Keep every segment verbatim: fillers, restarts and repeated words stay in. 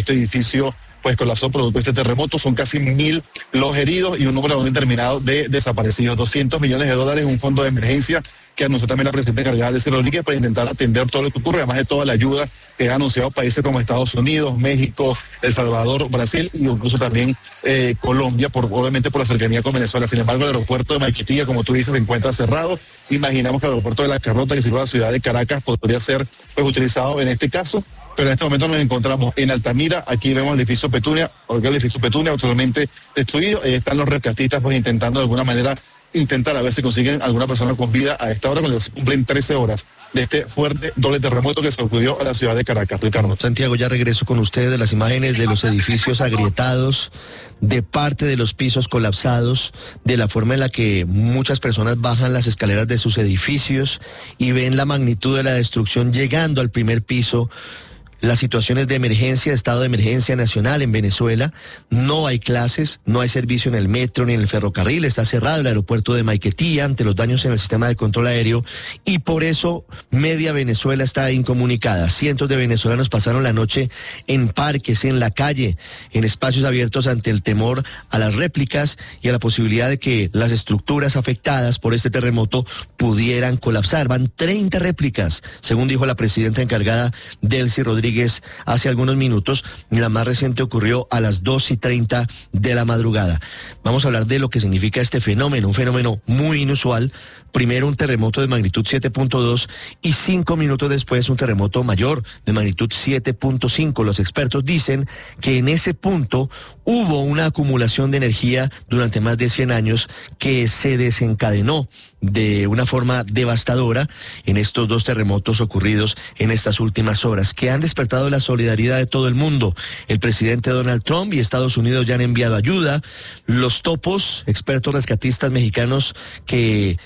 este edificio pues colapsó producto de este terremoto. Son casi mil los heridos y un número aún indeterminado de desaparecidos. doscientos millones de dólares en un fondo de emergencia que anunció también la presidenta encargada de Ciro Rodríguez para intentar atender todo lo que ocurre, además de toda la ayuda que han anunciado países como Estados Unidos, México, El Salvador, Brasil y incluso también eh, Colombia, por, obviamente por la cercanía con Venezuela. Sin embargo, el aeropuerto de Maiquetía, como tú dices, se encuentra cerrado. Imaginamos que el aeropuerto de La Carlota, que sirve a la ciudad de Caracas, podría ser pues, utilizado en este caso. Pero en este momento nos encontramos en Altamira. Aquí vemos el edificio Petunia, porque el edificio Petunia totalmente destruido. Ahí están los rescatistas pues intentando de alguna manera intentar a ver si consiguen alguna persona con vida a esta hora, cuando se cumplen trece horas de este fuerte doble terremoto que se ocurrió a la ciudad de Caracas. Ricardo. Santiago, ya regreso con ustedes de las imágenes de los edificios agrietados, de parte de los pisos colapsados, de la forma en la que muchas personas bajan las escaleras de sus edificios y ven la magnitud de la destrucción llegando al primer piso. Las situaciones de emergencia, estado de emergencia nacional en Venezuela, no hay clases, no hay servicio en el metro ni en el ferrocarril, está cerrado el aeropuerto de Maiquetía ante los daños en el sistema de control aéreo y por eso media Venezuela está incomunicada. Cientos de venezolanos pasaron la noche en parques, en la calle, en espacios abiertos ante el temor a las réplicas y a la posibilidad de que las estructuras afectadas por este terremoto pudieran colapsar. Van treinta réplicas, según dijo la presidenta encargada, Delcy Rodríguez, hace algunos minutos. La más reciente ocurrió a las dos y treinta de la madrugada. Vamos a hablar de lo que significa este fenómeno, un fenómeno muy inusual. Primero un terremoto de magnitud siete punto dos y cinco minutos después un terremoto mayor de magnitud siete punto cinco. Los expertos dicen que en ese punto hubo una acumulación de energía durante más de cien años que se desencadenó de una forma devastadora en estos dos terremotos ocurridos en estas últimas horas, que han despertado la solidaridad de todo el mundo. El presidente Donald Trump y Estados Unidos ya han enviado ayuda. Los topos, expertos rescatistas mexicanos que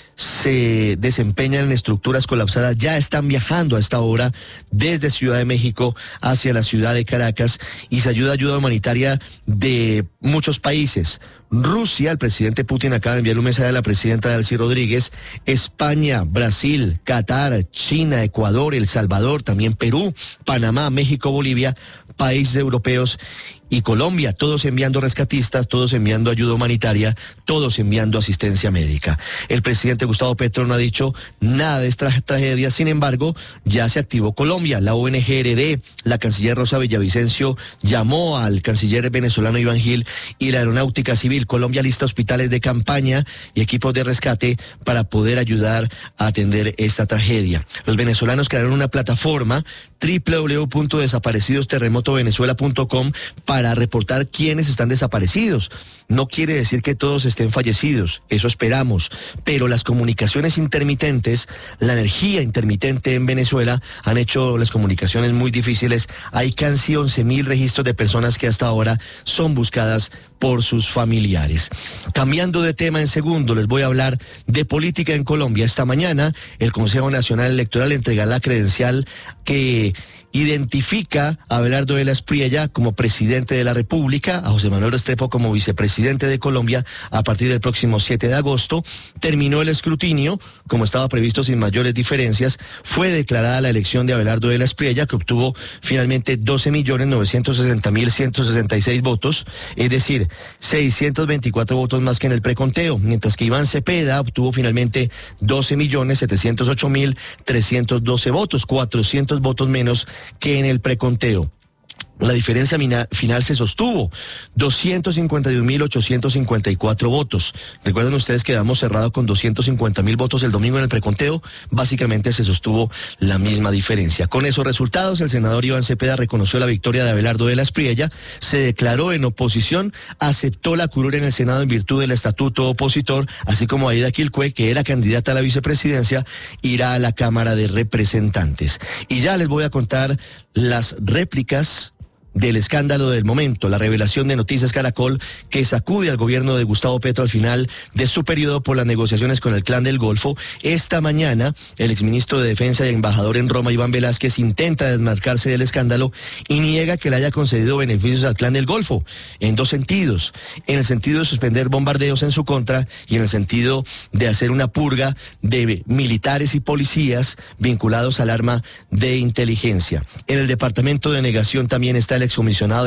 se desempeñan en estructuras colapsadas, ya están viajando a esta hora desde Ciudad de México hacia la ciudad de Caracas y se ayuda ayuda humanitaria de muchos países. Rusia, el presidente Putin acaba de enviar un mensaje a la presidenta Delcy Rodríguez. España, Brasil, Qatar, China, Ecuador, El Salvador, también Perú, Panamá, México, Bolivia, países europeos y Colombia, todos enviando rescatistas, todos enviando ayuda humanitaria, todos enviando asistencia médica. El presidente Gustavo Petro no ha dicho nada de esta tragedia, sin embargo, ya se activó Colombia. La O N G R D, la canciller Rosa Villavicencio, llamó al canciller venezolano Iván Gil y la Aeronáutica Civil. Colombia lista hospitales de campaña y equipos de rescate para poder ayudar a atender esta tragedia. Los venezolanos crearon una plataforma doble u doble u doble u punto desaparecidos terremoto venezuela punto com para reportar quiénes están desaparecidos. No quiere decir que todos estén fallecidos, eso esperamos, pero las comunicaciones intermitentes, la energía intermitente en Venezuela han hecho las comunicaciones muy difíciles. Hay casi once mil registros de personas que hasta ahora son buscadas por sus familiares. Cambiando de tema en segundo, les voy a hablar de política en Colombia. Esta mañana el Consejo Nacional Electoral entrega la credencial que identifica a Abelardo de la Espriella como presidente de la República, a José Manuel Restrepo como vicepresidente de Colombia a partir del próximo siete de agosto. Terminó el escrutinio, como estaba previsto sin mayores diferencias. Fue declarada la elección de Abelardo de la Espriella, que obtuvo finalmente doce millones novecientos sesenta mil ciento sesenta y seis votos, es decir, seiscientos veinticuatro votos más que en el preconteo, mientras que Iván Cepeda obtuvo finalmente doce millones setecientos ocho mil trescientos doce votos, cuatrocientos votos menos que en el preconteo. La diferencia mina, final se sostuvo, doscientos cincuenta y un mil ochocientos cincuenta y cuatro votos. Recuerden ustedes que habíamos cerrado con doscientos cincuenta mil votos el domingo en el preconteo, básicamente se sostuvo la misma diferencia. Con esos resultados, el senador Iván Cepeda reconoció la victoria de Abelardo de la Espriella, se declaró en oposición, aceptó la curul en el Senado en virtud del estatuto opositor, así como Aida Quilcue, que era candidata a la vicepresidencia, irá a la Cámara de Representantes. Y ya les voy a contar las réplicas del escándalo del momento, la revelación de Noticias Caracol que sacude al gobierno de Gustavo Petro al final de su periodo por las negociaciones con el Clan del Golfo. Esta mañana, el exministro de Defensa y embajador en Roma, Iván Velázquez, intenta desmarcarse del escándalo y niega que le haya concedido beneficios al Clan del Golfo, en dos sentidos: en el sentido de suspender bombardeos en su contra y en el sentido de hacer una purga de militares y policías vinculados al arma de inteligencia. En el departamento de negación también está el excomisionado